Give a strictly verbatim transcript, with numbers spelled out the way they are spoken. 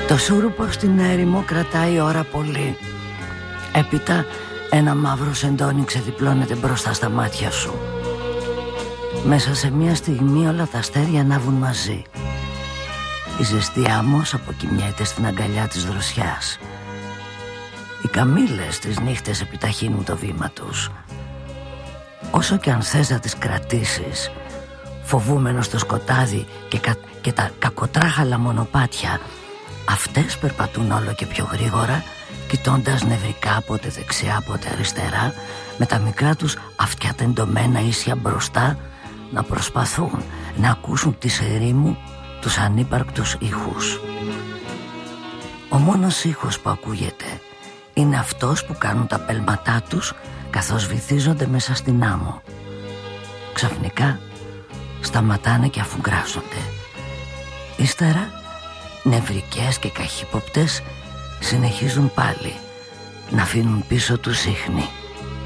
Το σούρουπο στην έρημο κρατάει ώρα πολύ. Έπειτα ένα μαύρο σεντόνι ξεδιπλώνεται μπροστά στα μάτια σου. Μέσα σε μια στιγμή όλα τα αστέρια ανάβουν μαζί. Η ζεστή άμμος αποκοιμιέται στην αγκαλιά της δροσιάς. Οι καμήλες τις νύχτες επιταχύνουν το βήμα τους. Όσο και αν θες να τις κρατήσεις, φοβούμενος το σκοτάδι και, κα, και τα κακοτράχαλα μονοπάτια, αυτές περπατούν όλο και πιο γρήγορα, κοιτώντας νευρικά πότε δεξιά πότε αριστερά, με τα μικρά τους αυτιά τεντωμένα ίσια μπροστά, να προσπαθούν να ακούσουν της ερήμου τους ανύπαρκτους ήχους. Ο μόνος ήχος που ακούγεται είναι αυτός που κάνουν τα πέλματά τους καθώς βυθίζονται μέσα στην άμμο. Ξαφνικά σταματάνε και αφουγκράζονται. Ύστερα νευρικές και καχύποπτες συνεχίζουν πάλι να αφήνουν πίσω τους ίχνη.